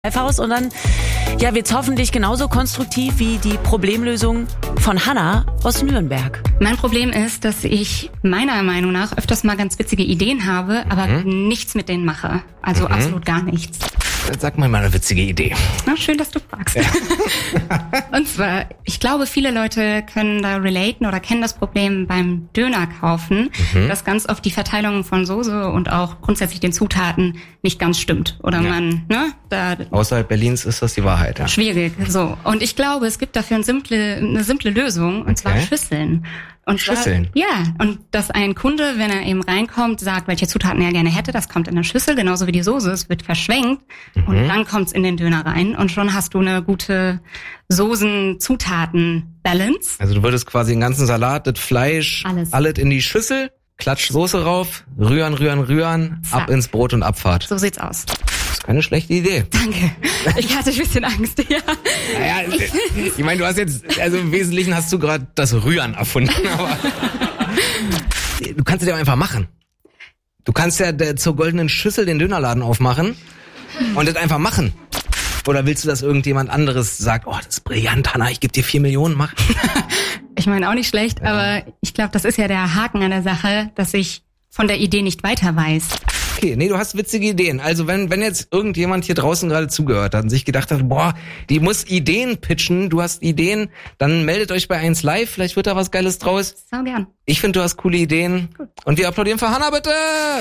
Live-Haus und dann wird's hoffentlich genauso konstruktiv wie die Problemlösung von Hanna aus Nürnberg. Mein Problem ist, dass ich meiner Meinung nach öfters mal ganz witzige Ideen habe, aber nichts mit denen mache. Also absolut gar nichts. Sag mal eine witzige Idee. Na, schön, dass du fragst. Ja. Und zwar, ich glaube, viele Leute können da relaten oder kennen das Problem beim Döner kaufen, dass ganz oft die Verteilung von Soße und auch grundsätzlich den Zutaten nicht ganz stimmt. Oder man, da... Außerhalb Berlins ist das die Wahrheit, ja. Schwierig, so. Und ich glaube, es gibt dafür eine simple Lösung, und zwar Schüsseln. Und Schüsseln? Und dass ein Kunde, wenn er eben reinkommt, sagt, welche Zutaten er gerne hätte, das kommt in eine Schüssel, genauso wie die Soße, es wird verschwenkt und dann kommt's in den Döner rein und schon hast du eine gute Soßen-Zutaten-Balance. Also du würdest quasi den ganzen Salat, das Fleisch, alles in die Schüssel, klatsch Soße rauf, rühren, ab ins Brot und Abfahrt. So sieht's aus. Das ist keine schlechte Idee. Danke. Ich hatte ein bisschen Angst, ja. Naja, ich meine, du hast jetzt, also im Wesentlichen hast du gerade das Rühren erfunden, aber du kannst es ja einfach machen. Du kannst ja zur goldenen Schüssel den Dönerladen aufmachen und das einfach machen. Oder willst du, dass irgendjemand anderes sagt, oh, das ist brillant, Hanna, ich gebe dir 4 Millionen, mach. Ich meine auch nicht schlecht, aber ich glaube, das ist ja der Haken an der Sache, dass ich von der Idee nicht weiter weiß. Okay, nee, du hast witzige Ideen. Also wenn jetzt irgendjemand hier draußen gerade zugehört hat und sich gedacht hat, boah, die muss Ideen pitchen, du hast Ideen, dann meldet euch bei 1 Live, vielleicht wird da was Geiles draus. So gern. Ich finde, du hast coole Ideen. Gut. Und wir applaudieren für Hanna, bitte!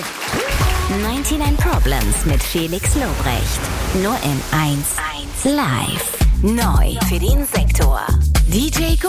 99 Problems mit Felix Lobrecht. Nur in 1 Live. Neu für den Sektor. DJ